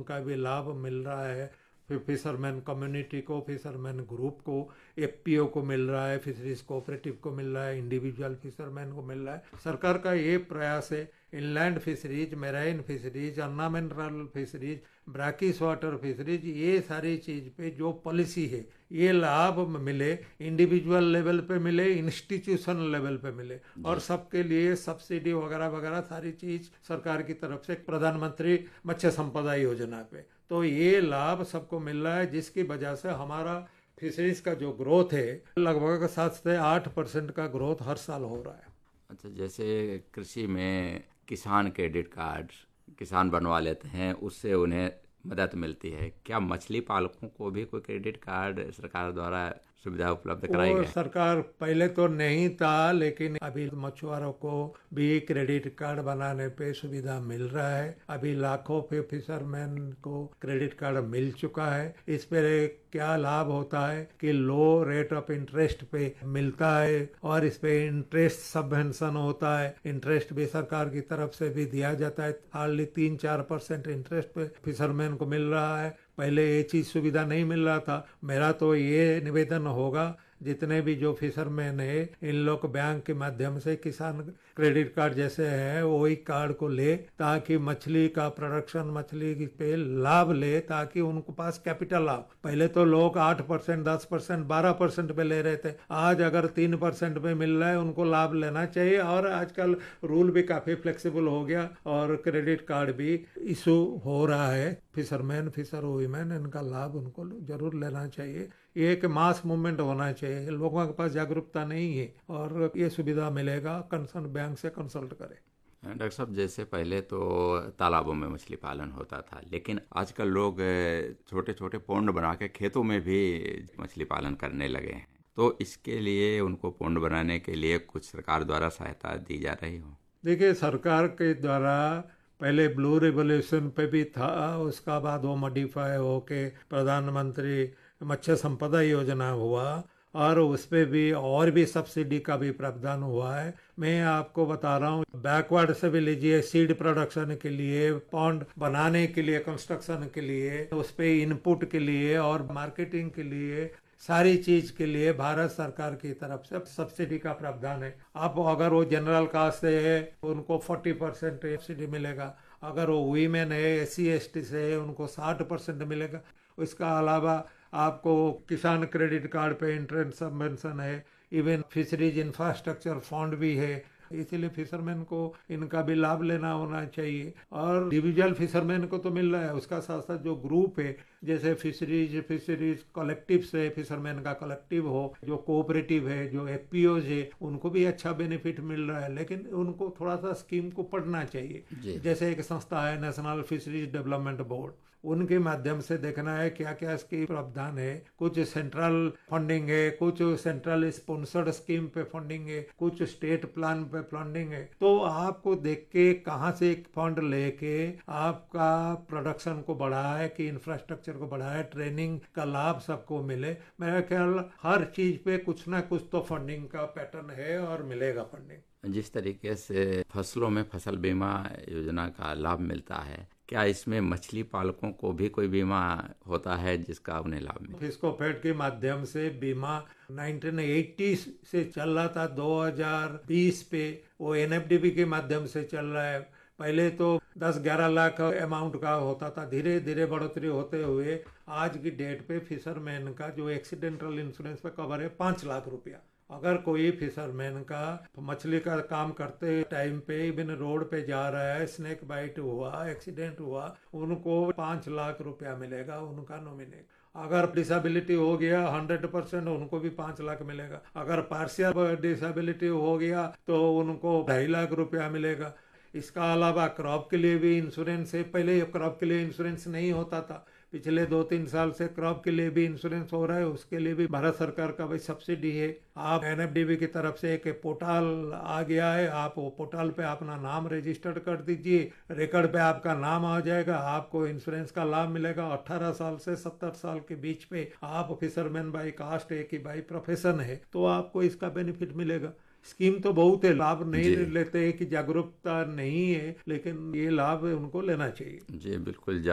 उनका भी लाभ मिल रहा है। फिर फिशरमैन कम्युनिटी को, फिशरमैन ग्रुप को, एफपीओ को मिल रहा है, फिशरीज कोऑपरेटिव को मिल रहा है, इंडिविजुअल फिशरमैन को मिल रहा है। सरकार का ये प्रयास है inland fisheries, marine fisheries, ornamental fisheries, brackish water fisheries, ये सारी चीज पे जो पॉलिसी है ये लाभ मिले, इंडिविजुअल लेवल पे मिले, इंस्टीट्यूशन लेवल पे मिले, और सबके लिए सब्सिडी वगैरह वगैरह सारी चीज सरकार की तरफ से प्रधानमंत्री मत्स्य संपदा योजना पे, तो ये लाभ सबको मिल रहा है, जिसकी वजह से हमारा फिशरीज का जो ग्रोथ है लगभग 7 से 8% का ग्रोथ हर साल हो रहा है। अच्छा, जैसे कृषि में किसान क्रेडिट कार्ड किसान बनवा लेते हैं, उससे उन्हें मदद मिलती है, क्या मछली पालकों को भी कोई क्रेडिट कार्ड सरकार द्वारा सुविधा उपलब्ध कराई गई? सरकार पहले तो नहीं था, लेकिन अभी मछुआरों को भी क्रेडिट कार्ड बनाने पे सुविधा मिल रहा है। अभी लाखों फिशरमैन को क्रेडिट कार्ड मिल चुका है। इस पर क्या लाभ होता है कि लो रेट ऑफ इंटरेस्ट पे मिलता है, और इस पे इंटरेस्ट सबवेंशन होता है, इंटरेस्ट भी सरकार की तरफ से भी दिया जाता है। हार्डली 3-4% इंटरेस्ट पे फिशरमैन को मिल रहा है। पहले ये चीज सुविधा नहीं मिल रहा था। मेरा तो ये निवेदन होगा, जितने भी जो फिशरमैन है इन लोग बैंक के माध्यम से किसान क्रेडिट कार्ड जैसे है वही कार्ड को ले, ताकि मछली का प्रोडक्शन, मछली पे लाभ ले, ताकि उनको पास कैपिटल आ। पहले तो लोग 8%, 10%, 12% पे ले रहे थे, आज अगर 3% पे मिल रहा है उनको लाभ लेना चाहिए। और आजकल रूल भी काफी फ्लेक्सिबल हो गया और क्रेडिट कार्ड भी इशू हो रहा है। फिशरमैन, फिशर वुमेन, इनका लाभ उनको जरूर लेना चाहिए। ये एक मास मूवमेंट होना चाहिए, लोगों के पास जागरूकता नहीं है, और ये सुविधा मिलेगा, कंसर्न बैंक से कंसल्ट करें। डॉक्टर साहब, जैसे पहले तो तालाबों में मछली पालन होता था, लेकिन आजकल लोग छोटे छोटे पौंड बना के खेतों में भी मछली पालन करने लगे हैं, तो इसके लिए उनको पौंड बनाने के लिए कुछ सरकार द्वारा सहायता दी जा रही हो? देखिए, सरकार के द्वारा पहले ब्लू रिवोल्यूशन पे भी था, उसका बाद वो मॉडिफाई होके प्रधानमंत्री मत्स्य संपदा योजना हुआ, और उस पे भी और भी सब्सिडी का भी प्रावधान हुआ है। मैं आपको बता रहा हूँ, बैकवर्ड से भी लीजिए, सीड प्रोडक्शन के लिए, पॉन्ड बनाने के लिए, कंस्ट्रक्शन के लिए, उस पे इनपुट के लिए और मार्केटिंग के लिए, सारी चीज के लिए भारत सरकार की तरफ से सब्सिडी का प्रावधान है। अब अगर वो जनरल कास्ट से है उनको 40% सब्सिडी मिलेगा, अगर वो वीमेन है, SC ST से है, उनको 60% मिलेगा। इसका अलावा आपको किसान क्रेडिट कार्ड पे इंटरेस्ट सबवेंशन है, इवन फिशरीज इंफ्रास्ट्रक्चर फंड भी है। इसीलिए फिशरमैन को इनका भी लाभ लेना होना चाहिए, और इंडिविजुअल फिशरमैन को तो मिल रहा है, उसका साथ साथ जो ग्रुप है, जैसे फिशरीज कलेक्टिव से फिशरमैन का कलेक्टिव हो, जो कोऑपरेटिव है, जो FPOs है, उनको भी अच्छा बेनिफिट मिल रहा है। लेकिन उनको थोड़ा सा स्कीम को पढ़ना चाहिए। जैसे एक संस्था है नेशनल फिशरीज डेवलपमेंट बोर्ड, उनके माध्यम से देखना है क्या क्या इसकी प्रावधान है। कुछ सेंट्रल फंडिंग है, कुछ सेंट्रल स्पॉन्सर्ड स्कीम पे फंडिंग है, कुछ स्टेट प्लान पे फंडिंग है। तो आपको देख के कहाँ से एक फंड लेके आपका प्रोडक्शन को बढ़ाए कि इंफ्रास्ट्रक्चर को बढ़ाए, ट्रेनिंग का लाभ सबको मिले। मेरा ख्याल हर चीज पे कुछ ना कुछ तो फंडिंग का पैटर्न है और मिलेगा फंडिंग। जिस तरीके से फसलों में फसल बीमा योजना का लाभ मिलता है, क्या इसमें मछली पालकों को भी कोई बीमा होता है जिसका उन्हें लाभ मिले? फिस्कोफेड के माध्यम से बीमा 1980 से चल रहा था, 2020 पे वो NFDB के माध्यम से चल रहा है। पहले तो 10-11 लाख अमाउंट का होता था, धीरे धीरे बढ़ोतरी होते हुए आज की डेट पे फिशरमैन का जो एक्सीडेंटल इंश्योरेंस पे कवर है 5 लाख रुपया। अगर कोई फिशरमैन का मछली का काम करते टाइम पे इवन रोड पे जा रहा है, स्नेक बाइट हुआ, एक्सीडेंट हुआ, उनको 5 लाख रुपया मिलेगा, उनका नॉमिनी। अगर डिसेबिलिटी हो गया 100%, उनको भी 5 लाख मिलेगा। अगर पार्शियल डिसेबिलिटी हो गया तो उनको 2.5 लाख रुपया मिलेगा। इसका अलावा क्रॉप के लिए भी इंश्योरेंस है। पहले क्रॉप के लिए इंश्योरेंस नहीं होता था, पिछले 2-3 साल से क्रॉप के लिए भी इंश्योरेंस हो रहा है, उसके लिए भी भारत सरकार का भाई सब्सिडी है। आप NFDB की तरफ से एक पोर्टल आ गया है, आप वो पोर्टल पे अपना नाम रजिस्टर्ड कर दीजिए, रिकॉर्ड पे आपका नाम आ जाएगा, आपको इंश्योरेंस का लाभ मिलेगा। 18 साल से 70 साल के बीच पे आप फिशरमैन बाई कास्ट है कि बाई प्रोफेशन है, तो आपको इसका बेनिफिट मिलेगा। स्कीम तो बहुत है, लाभ नहीं लेते कि जागरूकता नहीं है, लेकिन ये लाभ उनको लेना चाहिए। जी बिल्कुल।